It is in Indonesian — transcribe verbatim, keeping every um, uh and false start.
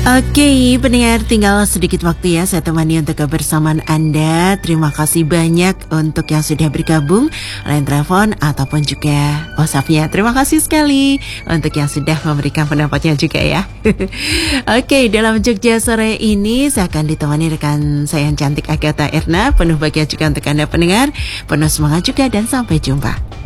Oke, pendengar, tinggal sedikit waktu ya saya temani untuk kebersamaan Anda. Terima kasih banyak untuk yang sudah bergabung line telepon ataupun juga WhatsApp-nya. Terima kasih sekali untuk yang sudah memberikan pendapatnya juga ya. Oke, dalam Jogja sore ini saya akan ditemani rekan saya yang cantik Agatha Erna. Penuh bahagia juga untuk Anda pendengar. Penuh semangat juga dan sampai jumpa.